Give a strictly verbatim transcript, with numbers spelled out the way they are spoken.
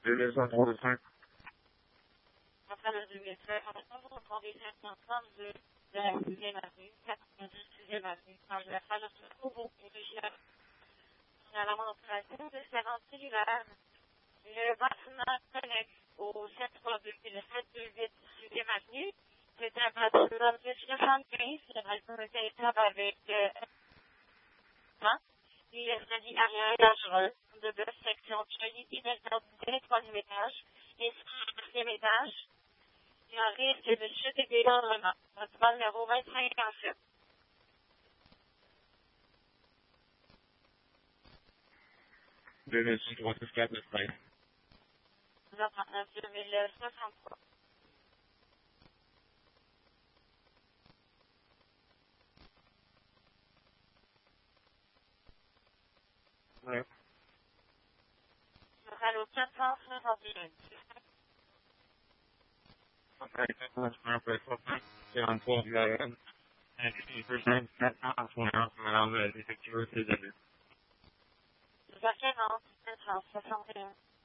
deux mille cent trente-cinq. Après le deux mille treize, on reprend des sept cent trente-deux de la sixième avenue, quatre-vingt-dix sixième avenue, dans le passage de Trouveau et de Gironde. Dans la monstration de différents cellulaires, le bâtiment connexe au sept cent trente-deux et le sept cent vingt-huit sixième avenue. C'est un bâtiment de soixante-quinze, le bâtiment était établi avec euh, hein, il est dit arrière dangereux de deux sections solide dès le troisième étage et sur le quatrième étage. Il y a un risque de chute et d'effondrement. Bâtiment numéro vingt-cinq cinquante-sept. deux mille cent trente-quatre, le treize. deux mille soixante-trois. Ouais. Ce sera le quatre cent soixante et un. Après, après, quarante-trois, U A M. quatre cent quatre-vingt-un, madame, effectueuse des abus. deux cent quarante, quatre cent soixante et un.